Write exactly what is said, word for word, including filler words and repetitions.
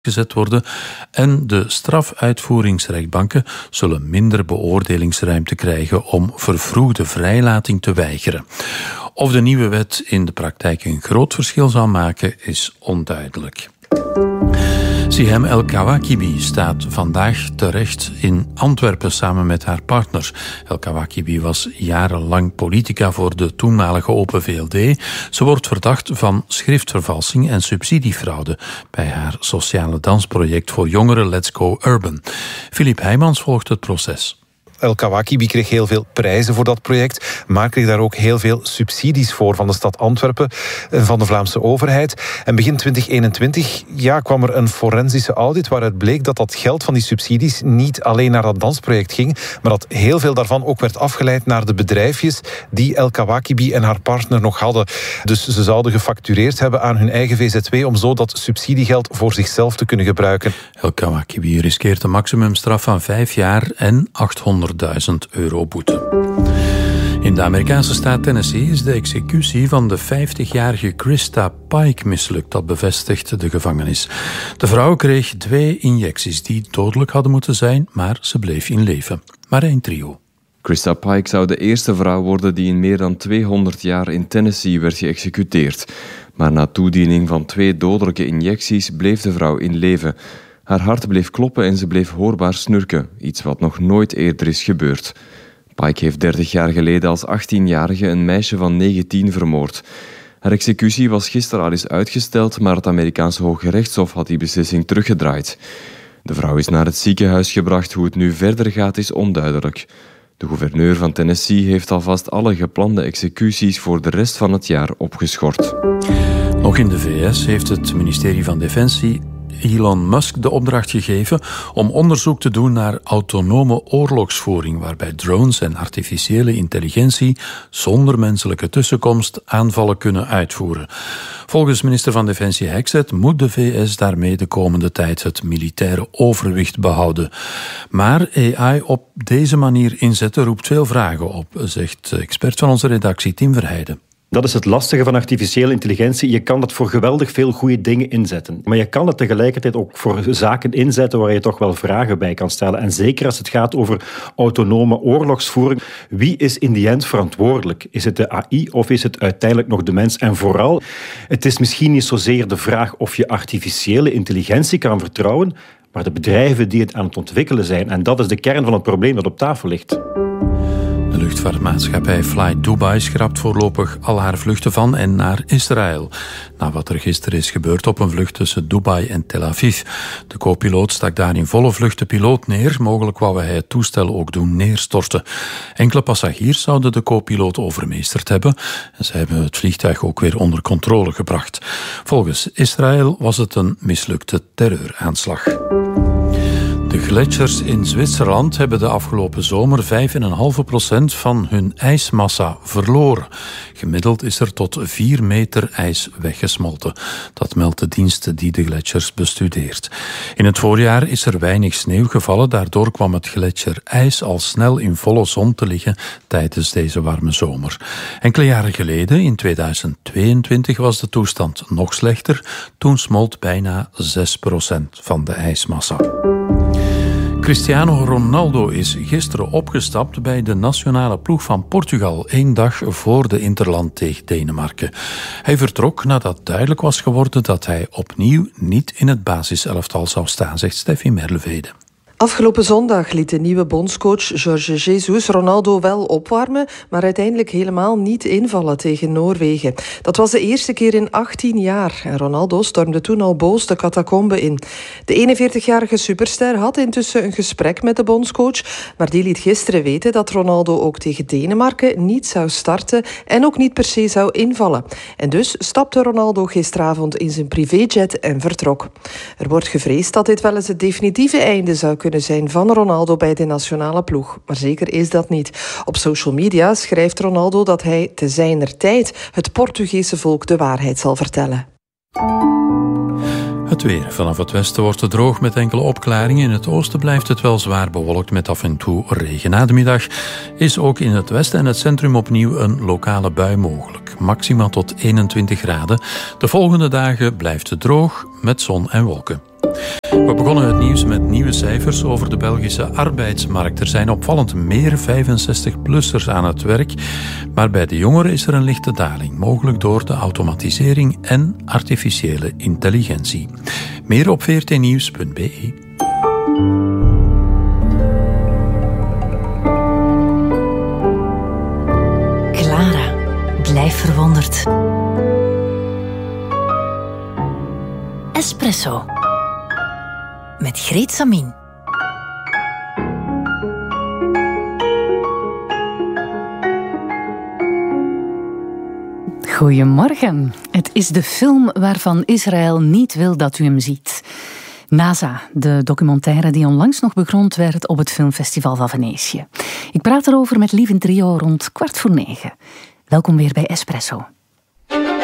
gezet worden en de strafuitvoeringsrechtbanken zullen minder beoordelingsruimte krijgen om vervroegde vrijlating te weigeren. Of de nieuwe wet in de praktijk een groot verschil zal maken, is onduidelijk. Sihem El Kawakibi staat vandaag terecht in Antwerpen samen met haar partner. El Kawakibi was jarenlang politica voor de toenmalige Open V L D. Ze wordt verdacht van schriftvervalsing en subsidiefraude bij haar sociale dansproject voor jongeren Let's Go Urban. Filip Heijmans volgt het proces. El Kawakibi kreeg heel veel prijzen voor dat project, maar kreeg daar ook heel veel subsidies voor van de stad Antwerpen en van de Vlaamse overheid. En begin twintig eenentwintig ja, kwam er een forensische audit waaruit bleek dat dat geld van die subsidies niet alleen naar dat dansproject ging, maar dat heel veel daarvan ook werd afgeleid naar de bedrijfjes die El Kawakibi en haar partner nog hadden. Dus ze zouden gefactureerd hebben aan hun eigen V Z W om zo dat subsidiegeld voor zichzelf te kunnen gebruiken. El Kawakibi riskeert een maximumstraf van vijf jaar en achthonderdduizend euro boete. In de Amerikaanse staat Tennessee is de executie van de vijftigjarige Krista Pike mislukt, dat bevestigt de gevangenis. De vrouw kreeg twee injecties die dodelijk hadden moeten zijn, maar ze bleef in leven. Marijn Trio. Krista Pike zou de eerste vrouw worden die in meer dan tweehonderd jaar in Tennessee werd geëxecuteerd. Maar na toediening van twee dodelijke injecties bleef de vrouw in leven. Haar hart bleef kloppen en ze bleef hoorbaar snurken, iets wat nog nooit eerder is gebeurd. Pike heeft dertig jaar geleden als achttienjarige een meisje van negentien vermoord. Haar executie was gisteren al eens uitgesteld, maar het Amerikaanse Hooggerechtshof had die beslissing teruggedraaid. De vrouw is naar het ziekenhuis gebracht. Hoe het nu verder gaat is onduidelijk. De gouverneur van Tennessee heeft alvast alle geplande executies voor de rest van het jaar opgeschort. Nog in de V S heeft het ministerie van Defensie Elon Musk de opdracht gegeven om onderzoek te doen naar autonome oorlogsvoering, waarbij drones en artificiële intelligentie zonder menselijke tussenkomst aanvallen kunnen uitvoeren. Volgens minister van Defensie Hexet moet de V S daarmee de komende tijd het militaire overwicht behouden. Maar A I op deze manier inzetten roept veel vragen op, zegt expert van onze redactie Tim Verheijden. Dat is het lastige van artificiële intelligentie. Je kan het voor geweldig veel goede dingen inzetten. Maar je kan het tegelijkertijd ook voor zaken inzetten waar je toch wel vragen bij kan stellen. En zeker als het gaat over autonome oorlogsvoering. Wie is in die end verantwoordelijk? Is het de A I of is het uiteindelijk nog de mens? En vooral, het is misschien niet zozeer de vraag of je artificiële intelligentie kan vertrouwen, maar de bedrijven die het aan het ontwikkelen zijn. En dat is de kern van het probleem dat op tafel ligt. De luchtvaartmaatschappij Fly Dubai schrapt voorlopig al haar vluchten van en naar Israël. Na wat er gisteren is gebeurd op een vlucht tussen Dubai en Tel Aviv. De co-piloot stak daar in volle vlucht de piloot neer. Mogelijk wou hij het toestel ook doen neerstorten. Enkele passagiers zouden de co-piloot overmeesterd hebben. En ze hebben het vliegtuig ook weer onder controle gebracht. Volgens Israël was het een mislukte terreuraanslag. De gletsjers in Zwitserland hebben de afgelopen zomer vijf komma vijf procent van hun ijsmassa verloren. Gemiddeld is er tot vier meter ijs weggesmolten. Dat meldt de dienst die de gletsjers bestudeert. In het voorjaar is er weinig sneeuw gevallen. Daardoor kwam het gletsjerijs al snel in volle zon te liggen tijdens deze warme zomer. Enkele jaren geleden, in tweeduizend tweeëntwintig, was de toestand nog slechter. Toen smolt bijna zes procent van de ijsmassa. Cristiano Ronaldo is gisteren opgestapt bij de nationale ploeg van Portugal, één dag voor de interland tegen Denemarken. Hij vertrok nadat duidelijk was geworden dat hij opnieuw niet in het basiselftal zou staan, zegt Steffi Merlevede. Afgelopen zondag liet de nieuwe bondscoach Jorge Jesus Ronaldo wel opwarmen, maar uiteindelijk helemaal niet invallen tegen Noorwegen. Dat was de eerste keer in achttien jaar en Ronaldo stormde toen al boos de catacombe in. De eenenveertigjarige superster had intussen een gesprek met de bondscoach, maar die liet gisteren weten dat Ronaldo ook tegen Denemarken niet zou starten en ook niet per se zou invallen. En dus stapte Ronaldo gisteravond in zijn privéjet en vertrok. Er wordt gevreesd dat dit wel eens het definitieve einde zou kunnen zijn van Ronaldo bij de nationale ploeg. Maar zeker is dat niet. Op social media schrijft Ronaldo dat hij te zijner tijd het Portugese volk de waarheid zal vertellen. Het weer. Vanaf het westen wordt het droog met enkele opklaringen. In het oosten blijft het wel zwaar bewolkt met af en toe regen. Na de middag is ook in het westen en het centrum opnieuw een lokale bui mogelijk. Maximaal tot eenentwintig graden. De volgende dagen blijft het droog met zon en wolken. We begonnen het nieuws met nieuwe cijfers over de Belgische arbeidsmarkt. Er zijn opvallend meer vijfenzestig-plussers aan het werk, maar bij de jongeren is er een lichte daling, mogelijk door de automatisering en artificiële intelligentie. Meer op v r t nieuws punt b e. Clara, blijf verwonderd. Espresso. Met Greet Samin. Goedemorgen. Het is de film waarvan Israël niet wil dat u hem ziet. NASA, de documentaire die onlangs nog bekroond werd op het filmfestival van Venetië. Ik praat erover met Lieve Trio rond kwart voor negen. Welkom weer bij Espresso.